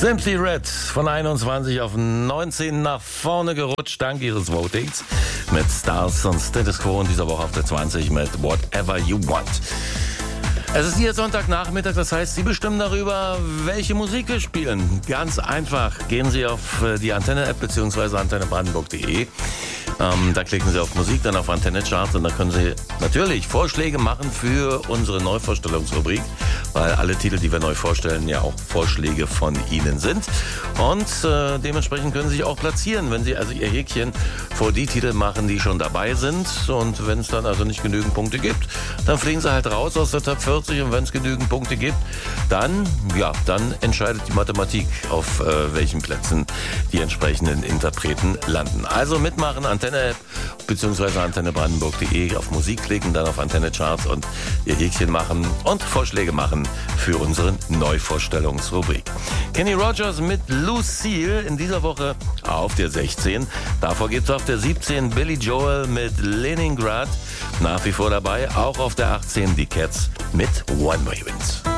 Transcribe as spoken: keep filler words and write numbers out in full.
Simply Red von einundzwanzig auf neunzehn nach vorne gerutscht, dank ihres Votings mit Stars und Status Quo in dieser Woche auf der zwanzig mit Whatever You Want. Es ist hier Sonntagnachmittag, das heißt, Sie bestimmen darüber, welche Musik wir spielen. Ganz einfach, gehen Sie auf die Antenne-App bzw. antenne brandenburg punkt de. Ähm, da klicken Sie auf Musik, dann auf Antenne Charts und da können Sie natürlich Vorschläge machen für unsere Neuvorstellungsrubrik, weil alle Titel, die wir neu vorstellen, ja auch Vorschläge von Ihnen sind. Und äh, dementsprechend können Sie sich auch platzieren, wenn Sie also Ihr Häkchen vor die Titel machen, die schon dabei sind. Und wenn es dann also nicht genügend Punkte gibt, dann fliegen Sie halt raus aus der Top vierzig. Und wenn es genügend Punkte gibt, dann, ja, dann entscheidet die Mathematik, auf äh, welchen Plätzen die entsprechenden Interpreten landen. Also mitmachen, Antenne-App bzw. antenne brandenburg punkt de, auf Musik klicken, dann auf Antenne Charts und Ihr Häkchen machen und Vorschläge machen für unsere Neuvorstellungsrubrik. Kenny Rogers mit Lucille in dieser Woche auf der sechzehn. Davor gibt es auf der siebzehn Billy Joel mit Leningrad. Nach wie vor dabei, auch auf der achtzehn die Cats mit One Way Winds.